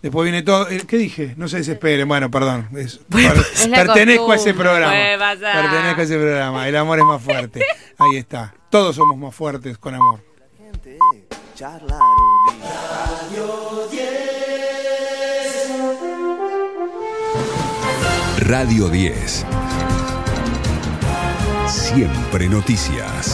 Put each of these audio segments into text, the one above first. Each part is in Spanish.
Después viene todo. ¿Qué dije? No se desesperen. Bueno, perdón. la Pertenezco a ese costumbre, programa. puede pasar. Pertenezco a ese programa. El amor es más fuerte. Ahí está. Todos somos más fuertes con amor. Radio 10. Siempre noticias.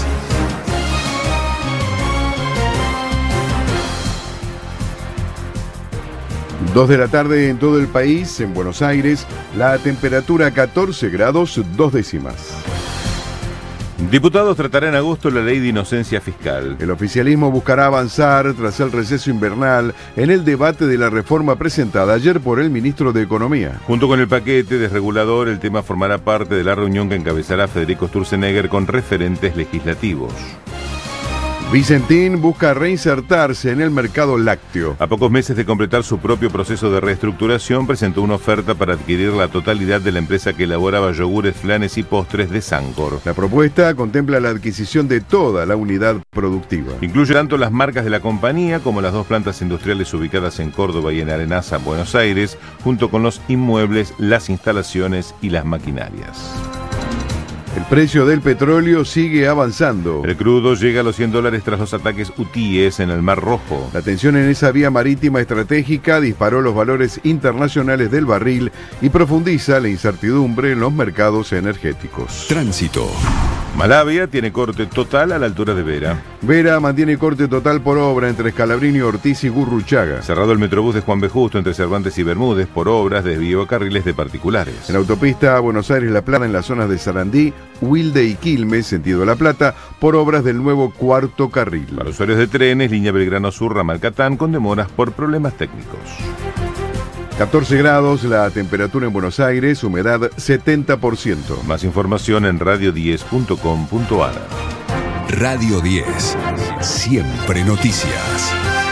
2 de la tarde en todo el país, en Buenos Aires, la temperatura 14 grados 2 décimas. Diputados tratarán en agosto la ley de inocencia fiscal. El oficialismo buscará avanzar tras el receso invernal en el debate de la reforma presentada ayer por el ministro de Economía. Junto con el paquete desregulador, el tema formará parte de la reunión que encabezará Federico Sturzenegger con referentes legislativos. Vicentín busca reinsertarse en el mercado lácteo. A pocos meses de completar su propio proceso de reestructuración, presentó una oferta para adquirir la totalidad de la empresa que elaboraba yogures, flanes y postres de Sancor. La propuesta contempla la adquisición de toda la unidad productiva. Incluye tanto las marcas de la compañía como las 2 plantas industriales ubicadas en Córdoba y en Arenaza, Buenos Aires, junto con los inmuebles, las instalaciones y las maquinarias. El precio del petróleo sigue avanzando. El crudo llega a los $100 tras los ataques hutíes en el Mar Rojo. La tensión en esa vía marítima estratégica disparó los valores internacionales del barril y profundiza la incertidumbre en los mercados energéticos. Tránsito. Malavia tiene corte total a la altura de Vera. Vera mantiene corte total por obra entre Scalabrini, Ortiz y Gurruchaga. Cerrado el Metrobús de Juan B. Justo entre Cervantes y Bermúdez por obras de desvío a carriles de particulares. En la autopista Buenos Aires-La Plata en las zonas de Sarandí, Wilde y Quilmes, sentido La Plata, por obras del nuevo cuarto carril. Para usuarios de trenes, línea Belgrano Sur, ramal Catán, con demoras por problemas técnicos. 14 grados la temperatura en Buenos Aires, humedad 70%. Más información en radio10.com.ar. Radio 10. Siempre noticias.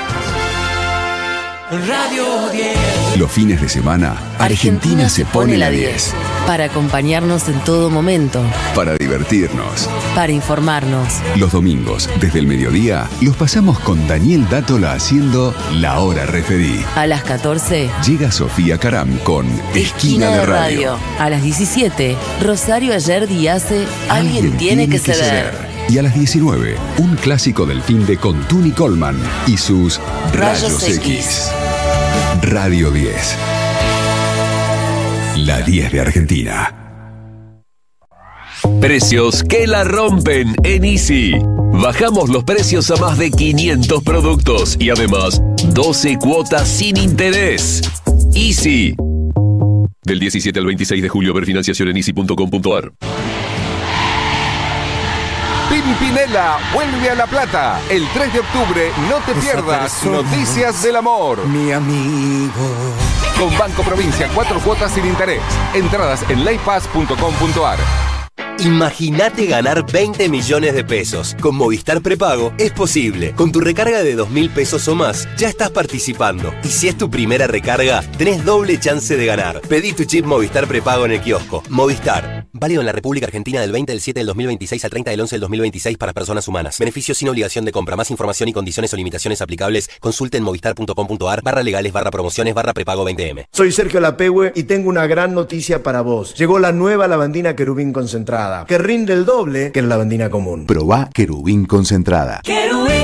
Radio 10. Los fines de semana, Argentina se pone la 10. Para acompañarnos en todo momento. Para divertirnos. Para informarnos. Los domingos, desde el mediodía, los pasamos con Daniel Dátola haciendo La Hora Referí. A las 14. Llega Sofía Caram con Esquina de Radio. A las 17. Rosario Ayer hace Alguien tiene que ceder. Y a las 19, un clásico del fin de con Tuni Coleman y sus Rayos X. Radio 10. La 10 de Argentina. Precios que la rompen en Easy. Bajamos los precios a más de 500 productos y además 12 cuotas sin interés. Easy. Del 17 al 26 de julio, ver financiación en easy.com.ar. Pimpinela vuelve a La Plata. El 3 de octubre no te pierdas Noticias del Amor. Mi amigo. Con Banco Provincia, 4 cuotas sin interés. Entradas en leypass.com.ar. Imagínate ganar 20 millones de pesos. Con Movistar Prepago es posible. Con tu recarga de 2.000 pesos o más, ya estás participando. Y si es tu primera recarga, tenés doble chance de ganar. Pedí tu chip Movistar Prepago en el kiosco. Movistar. Válido en la República Argentina del 20 del 7 del 2026 al 30 del 11 del 2026 para personas humanas. Beneficios sin obligación de compra. Más información y condiciones o limitaciones aplicables. Consulte en movistar.com.ar/legales/prepago 20M. Soy Sergio Lapehue y tengo una gran noticia para vos. Llegó la nueva lavandina Querubín concentrada, que rinde el doble que la lavandina común. Probá Querubín concentrada. Querubín.